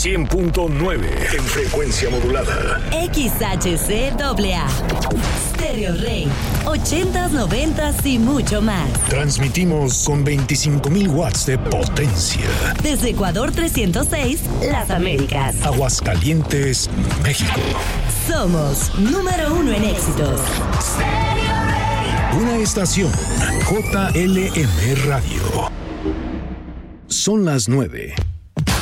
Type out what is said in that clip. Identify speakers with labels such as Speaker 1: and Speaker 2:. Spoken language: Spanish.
Speaker 1: 100.9 en frecuencia modulada.
Speaker 2: XHCAA. Stereo Rey. 80s, 90s y mucho más.
Speaker 1: Transmitimos con 25,000 watts de potencia.
Speaker 2: Desde Ecuador 306, Las Américas.
Speaker 1: Aguascalientes, México.
Speaker 2: Somos número 1 en éxitos.
Speaker 1: Una estación JLM Radio. Son las 9.